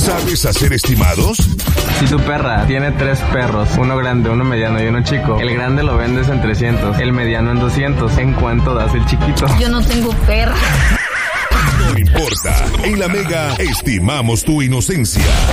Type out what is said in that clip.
¿Sabes hacer estimados? Si tu perra tiene 3 perros, uno grande, uno mediano y uno chico, el grande lo vendes en 300, el mediano en 200. ¿En cuánto das el chiquito? Yo no tengo perra. No importa. En La Mega estimamos tu inocencia.